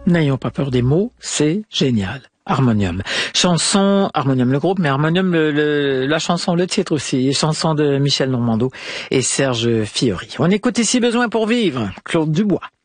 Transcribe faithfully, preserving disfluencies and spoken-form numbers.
N'ayons pas peur des mots, c'est génial. Harmonium. Chanson, Harmonium le groupe, mais Harmonium le, le, la chanson, le titre aussi. Chanson de Michel Normando et Serge Fiori. On écoute ici Besoin pour vivre, Claude Dubois.